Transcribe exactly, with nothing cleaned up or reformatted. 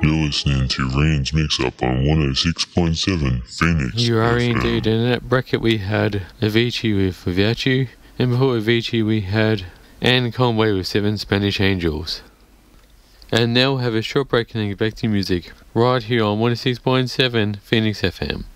You're listening to Rand's Mix Up on one oh six point seven Phoenix. You are F M. indeed. In that bracket we had Avicii with Without You, and before Avicii we had Anne Conway with Seven Spanish Angels. And now we'll have a short break and then get back to music right here on one oh six point seven Phoenix F M.